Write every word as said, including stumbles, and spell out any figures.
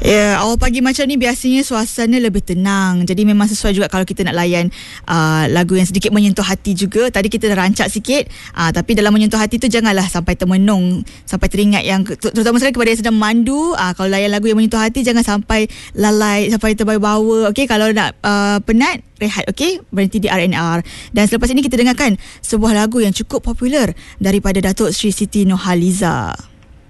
Ya, awal pagi macam ni biasanya suasana lebih tenang. Jadi memang sesuai juga kalau kita nak layan uh, lagu yang sedikit menyentuh hati juga. Tadi kita dah rancak sikit, uh, tapi dalam menyentuh hati tu janganlah sampai termenung, sampai teringat yang terutama sekali kepada yang sedang mandu. Uh, kalau layan lagu yang menyentuh hati, jangan sampai lalai, sampai terbawa-bawa. Okey, kalau nak uh, penat, rehat, okey? Berhenti di R and R. Dan selepas ini kita dengarkan sebuah lagu yang cukup popular daripada Datuk Sri Siti Nurhaliza.